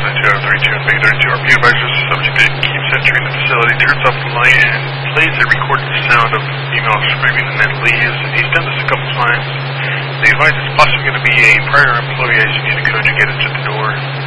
202-232 and Bay 32 RP advisors. Subject keeps entering the facility, turns off the light, and plays a recorded sound of the female screaming and then leaves. He's done this a couple times. They advise it's possibly going to be a prior employee as you need a code to get into the door.